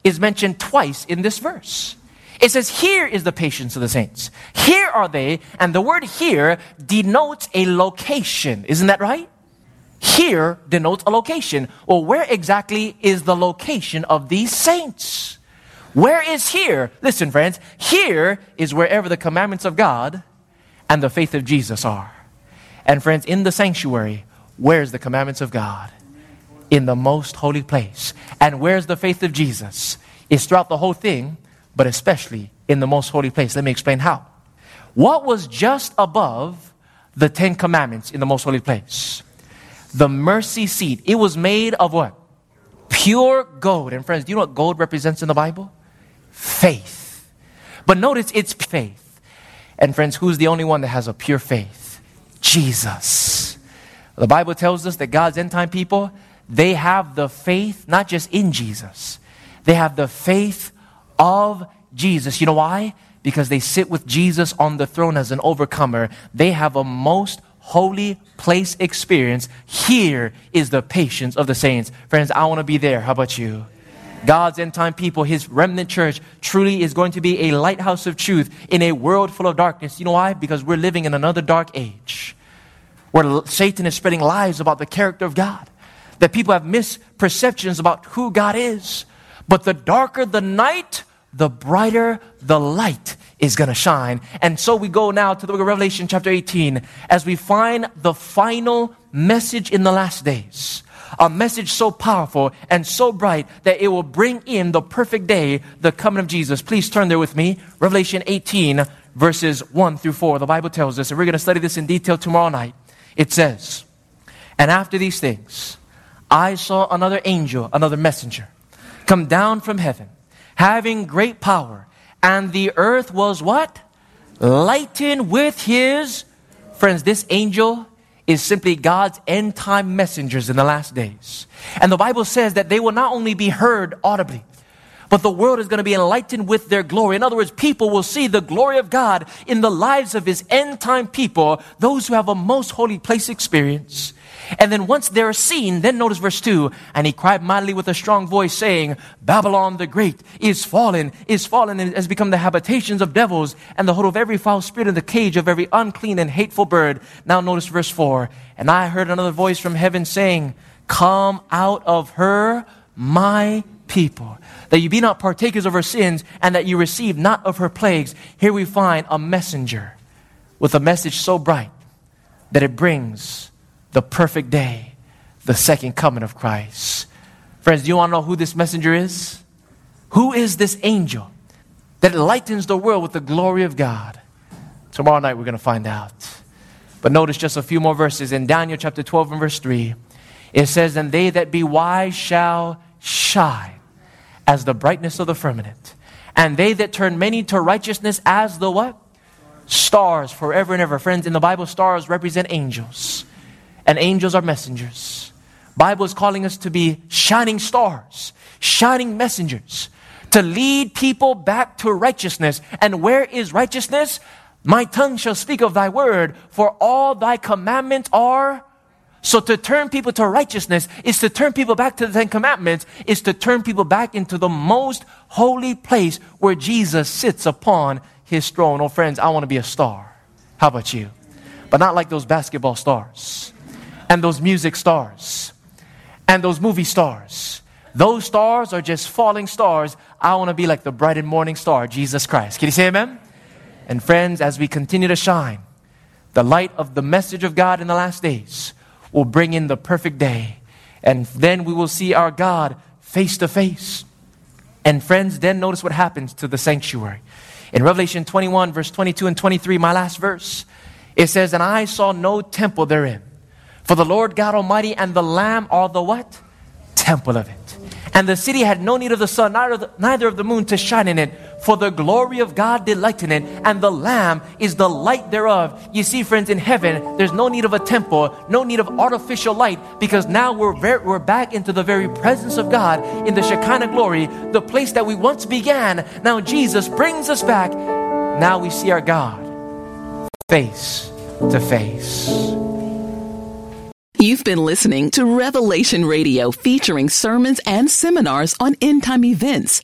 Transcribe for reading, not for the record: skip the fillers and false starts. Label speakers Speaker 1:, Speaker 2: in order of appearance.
Speaker 1: is mentioned twice in this verse. It says, here is the patience of the saints. Here are they, and the word here denotes a location. Isn't that right? Here denotes a location. Well, where exactly is the location of these saints? Where is here? Listen, friends, here is wherever the commandments of God and the faith of Jesus are. And friends, in the sanctuary, where's the commandments of God? In the most holy place. And where's the faith of Jesus? It's throughout the whole thing, but especially in the most holy place. Let me explain how. What was just above the 10 commandments in the most holy place? The mercy seat. It was made of what? Pure gold. And friends, do you know what gold represents in the Bible? Faith. But notice it's faith. And friends, who's the only one that has a pure faith? Jesus. The Bible tells us that God's end time people, they have the faith, not just in Jesus. They have the faith of Jesus. You know why? Because they sit with Jesus on the throne as an overcomer. They have a most holy place experience. Here is the patience of the saints. Friends, I want to be there. How about you? God's end time people, His remnant church, truly is going to be a lighthouse of truth in a world full of darkness. You know why? Because we're living in another dark age where Satan is spreading lies about the character of God, that people have misperceptions about who God is. But the darker the night, the brighter the light is going to shine. And so we go now to the book of Revelation chapter 18 as we find the final message in the last days. A message so powerful and so bright that it will bring in the perfect day, the coming of Jesus. Please turn there with me. Revelation 18 verses 1 through 4. The Bible tells us, and we're going to study this in detail tomorrow night. It says, and after these things, I saw another angel, another messenger, come down from heaven, having great power. And the earth was what? Lightened with his... Friends, this angel is simply God's end time messengers in the last days. And the Bible says that they will not only be heard audibly, but the world is going to be enlightened with their glory. In other words, people will see the glory of God in the lives of His end time people, those who have a most holy place experience. And then once they're seen, then notice verse 2, and he cried mightily with a strong voice, saying, Babylon the great is fallen, and has become the habitations of devils, and the hold of every foul spirit, and the cage of every unclean and hateful bird. Now notice verse 4, and I heard another voice from heaven saying, Come out of her, my people, that you be not partakers of her sins, and that you receive not of her plagues. Here we find a messenger with a message so bright that it brings the perfect day, the second coming of Christ. Friends, do you want to know who this messenger is? Who is this angel that lightens the world with the glory of God? Tomorrow night we're going to find out. But notice just a few more verses. In Daniel chapter 12 and verse 3, it says, And they that be wise shall shine as the brightness of the firmament. And they that turn many to righteousness as the what? Stars forever and ever. Friends, in the Bible, stars represent angels. And angels are messengers. Bible is calling us to be shining stars, shining messengers, to lead people back to righteousness. And where is righteousness? My tongue shall speak of thy word, for all thy commandments are. So to turn people to righteousness is to turn people back to the 10 commandments, is to turn people back into the most holy place where Jesus sits upon His throne. Oh friends, I want to be a star. How about you? But not like those basketball stars, and those music stars, and those movie stars. Those stars are just falling stars. I want to be like the bright and morning star, Jesus Christ. Can you say amen? And friends, as we continue to shine, the light of the message of God in the last days will bring in the perfect day. And then we will see our God face to face. And friends, then notice what happens to the sanctuary. In Revelation 21, verse 22 and 23, my last verse, it says, And I saw no temple therein, for the Lord God Almighty and the Lamb are the what? Temple of it. And the city had no need of the sun, neither of the moon to shine in it, for the glory of God did lighten it, and the Lamb is the light thereof. You see, friends, in heaven, there's no need of a temple, no need of artificial light, because now we're back into the very presence of God in the Shekinah glory, the place that we once began. Now Jesus brings us back. Now we see our God face to face.
Speaker 2: You've been listening to Revelation Radio, featuring sermons and seminars on end-time events,